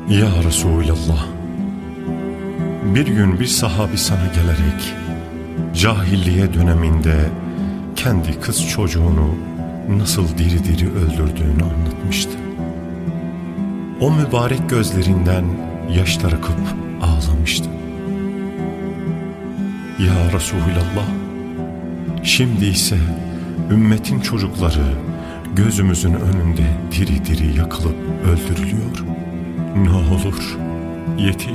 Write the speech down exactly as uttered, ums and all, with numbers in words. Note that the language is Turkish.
Ya Resulallah, bir gün bir sahabi sana gelerek cahilliye döneminde kendi kız çocuğunu nasıl diri diri öldürdüğünü anlatmıştı. O mübarek gözlerinden yaşlar akıp ağlamıştı. Ya Resulallah, şimdi ise ümmetin çocukları gözümüzün önünde diri diri yakılıp öldürülüyor. Ne olur yetiş.